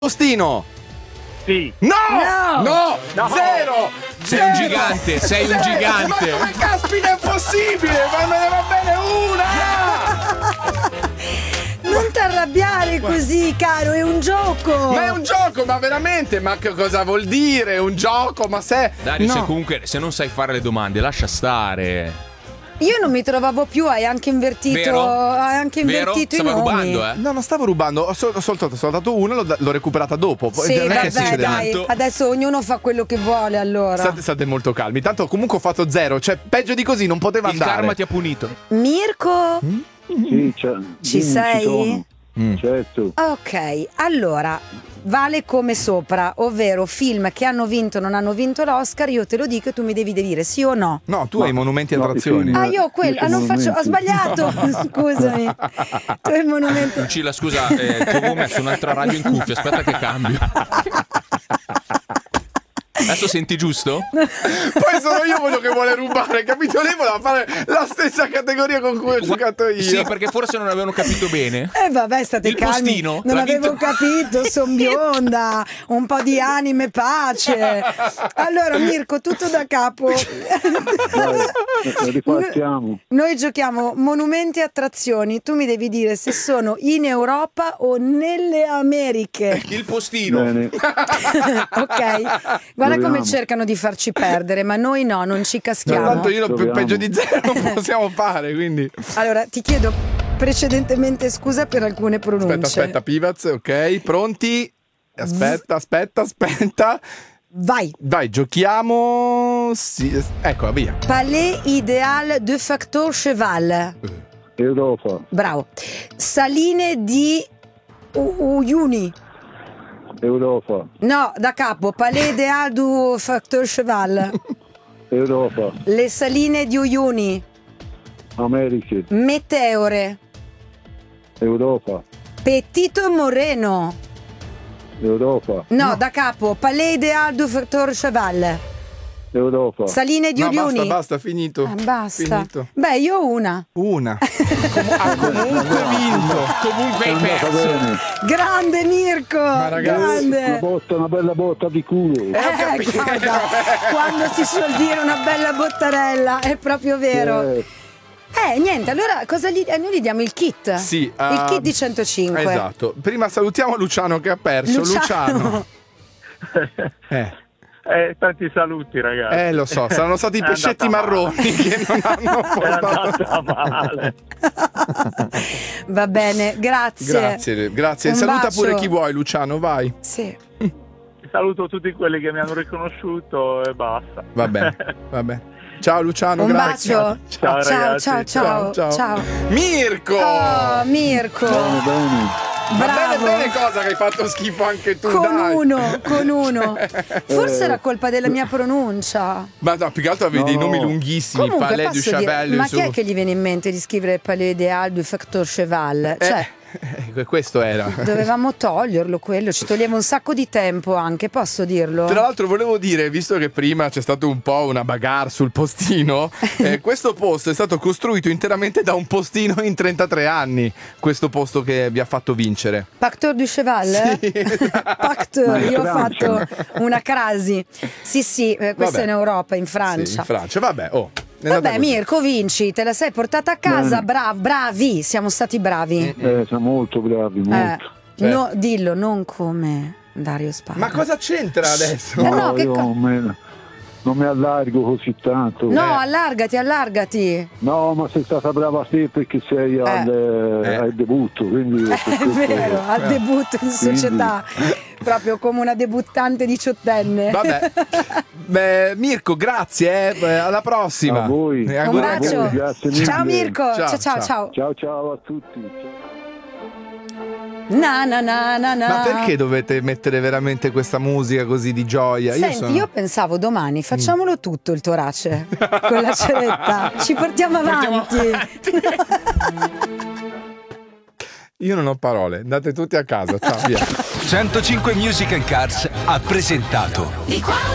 Postino. Sì. No! Zero! Sei un gigante, sei un gigante. Ma come caspita è possibile? Ma me ne va bene una! Non ti arrabbiare così, caro, è un gioco. Ma è un gioco, ma veramente? Ma che cosa vuol dire? Un gioco? Ma se... Dario, no. se non sai fare le domande, lascia stare. Io non mi trovavo più, hai anche invertito. Vero? Hai anche invertito Stavo i nomi. rubando, eh? No, non stavo rubando, ho soltanto una, l'ho recuperata dopo. Poi Sì, non è che vabbè, succede dai. tanto. Adesso ognuno fa quello che vuole, allora. State molto calmi. Tanto comunque ho fatto zero, cioè peggio di così non poteva Il andare. karma ti ha punito. Mirko? Sì, Ci sei? Certo. Ok, allora vale come sopra, ovvero film che hanno vinto o non hanno vinto l'Oscar, io te lo dico e tu mi devi dire sì o no. No, tu hai monumenti e attrazioni. Ah, io quello, non faccio, ho sbagliato. Scusami. Tu hai monumento. Lucilla, scusa, ti avevo messo un'altra radio in cuffia, aspetta che cambio. Adesso senti giusto? Poi sono io quello che vuole rubare, capito? Lei voleva fare la stessa categoria con cui ho giocato io. Sì, perché forse non avevano capito bene. Vabbè, state Il calmi. postino Non l'ha avevo vinto. capito, son bionda, un po' di anime, pace. Allora, Mirko, tutto da capo. Ripartiamo. Noi giochiamo monumenti e attrazioni. Tu mi devi dire se sono in Europa o nelle Americhe. Il postino. Bene. Ok? Guarda come Proviamo. cercano di farci perdere, ma noi no, non ci caschiamo. Tanto io Proviamo. peggio di zero non possiamo fare, quindi. Allora, ti chiedo precedentemente scusa per alcune pronunce. Aspetta, Pivaz, ok, pronti? Aspetta. Vai. Dai, giochiamo. Sì, eccola, via. Palais idéal de Factor Cheval. Europa. Bravo. Saline di Uyuni. Europa. No, da capo. Palais idéal du Factor Cheval. Europa. Le saline di Uyuni. Americhe. Meteore. Europa. Petito Moreno. Europa. No, da capo. Palais idéal du Factor Cheval. Europa. Saline di No, Uyuni. basta, finito. Basta. Finito. Beh, io ho una. Una. Ha comunque vinto. Comunque hai Va perso. bene. Grande Mirko. ragazzi, Grande. Una bella botta di culo. Guarda, quando si suol dire una bella bottarella, è proprio vero. Niente, allora noi gli diamo il kit. Sì, il kit di 105. Esatto. Prima salutiamo Luciano che ha perso. Luciano. Tanti saluti, ragazzi. Lo so, saranno stati i pescetti marroni che non hanno È portato. andata male. Va bene, grazie. Grazie. Un Saluta bacio. pure chi vuoi, Luciano, vai. Sì. Saluto tutti quelli che mi hanno riconosciuto e basta. Va bene. Ciao Luciano, Un grazie. bacio. Ciao, ragazzi. Ciao. Mirko! Oh, Mirko. Bene. Ma Bravo. bene cosa che hai fatto schifo anche tu, Con dai. uno. Forse era colpa della mia pronuncia. Ma no, più che altro avevi dei nomi lunghissimi, Comunque Palais du posso dire, Cheval. ma chi è che gli viene in mente di scrivere Palais idéal du Factor Cheval? Cioè, questo era. dovevamo toglierlo quello, ci toglieva un sacco di tempo anche, posso dirlo? Tra l'altro volevo dire, visto che prima c'è stato un po' una bagarre sul postino, questo posto è stato costruito interamente da un postino in 33 anni, questo posto che vi ha fatto vincere. Factor du Cheval? Factor, io ho fatto una crasi. Sì, questo Vabbè. è in Europa, in Sì, Francia. in Francia, vabbè, è andata Vabbè, così. Mirko, vinci, te la sei portata a casa, bravi, siamo stati bravi. Siamo molto bravi, molto. No, dillo, non come Dario Spada. Ma cosa c'entra adesso? no, che io non mi allargo così tanto. No, allargati. No, ma sei stata brava te perché sei al debutto, quindi È vero, al debutto in società, proprio come una debuttante diciottenne. Vabbè. Beh, Mirko, grazie, alla prossima. A voi. E Un auguri a bacio. voi. Grazie mille. Ciao Mirko, Ciao. Ciao a tutti. Na. Ma perché dovete mettere veramente questa musica così di gioia? Senti, io pensavo domani facciamolo tutto il torace con la ceretta, ci portiamo avanti. Io non ho parole, andate tutti a casa, ciao, via. 105 Music and Cars ha presentato